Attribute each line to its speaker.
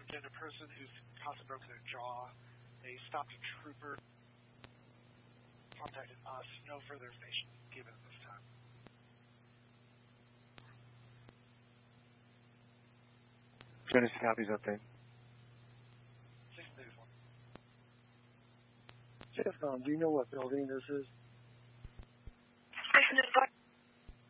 Speaker 1: again, a person who's possibly broken their jaw. They stopped a trooper, contacted us. No further information given at this time.
Speaker 2: Genesis copies update.
Speaker 1: Same thing as one.
Speaker 3: JFCOM, do you know what building this is?